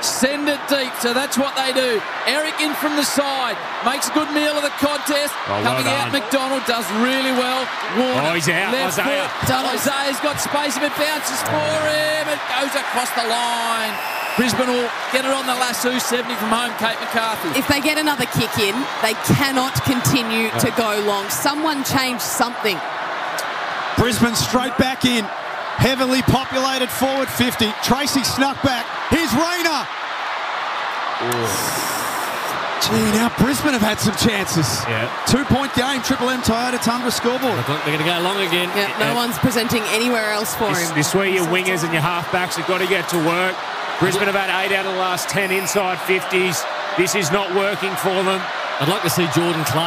Send it deep, so that's what they do. Eric in from the side, makes a good meal of the contest. Coming out, McDonald does really well. Warner, he's out, left Isaiah. foot. Isaiah's got space, if it bounces for him, it goes across the line. Brisbane will get it on the lasso, 70 from home, Kate McCarthy. If they get another kick in, they cannot continue to go long. Someone change something. Brisbane straight back in. Heavily populated forward 50. Tracy snuck back. Here's Rayner. Gee, now Brisbane have had some chances. Yeah. 2-point game, Triple M Toyota Tundra scoreboard. They're going to go long again. Yeah, no one's presenting anywhere else for him. This where your wingers and your halfbacks have got to get to work. Brisbane have had 8 out of the last 10 inside 50s. This is not working for them. I'd like to see Jordan Clark